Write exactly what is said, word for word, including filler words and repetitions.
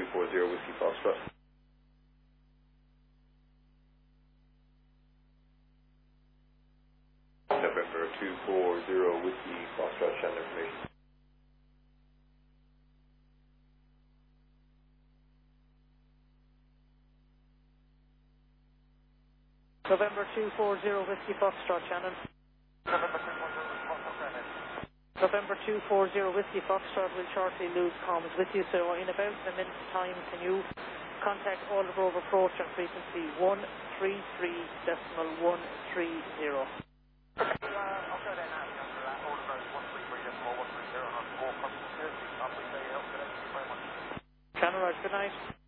four zero Whiskey Foxtrot. November two four zero Whiskey Foxtrot, channel information. November two four zero Whiskey Foxtrot, Shannon. November two four zero Whiskey Foxtrot will shortly lose comms with you, so in about a minute's time can you contact Aldergrove approach on frequency one three three decimal one three zero. Shannon, right, good night.